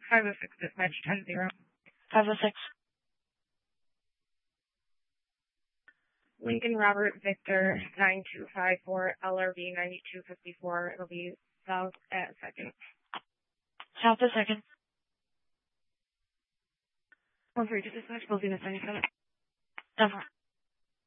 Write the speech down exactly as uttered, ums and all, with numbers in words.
five oh six dispatch ten zero. five oh six. Lincoln Robert Victor nine two five four L R V ninety-two fifty-four. It'll be south at second. South at second. one three two dispatch, Billsy ninety-seven. Over.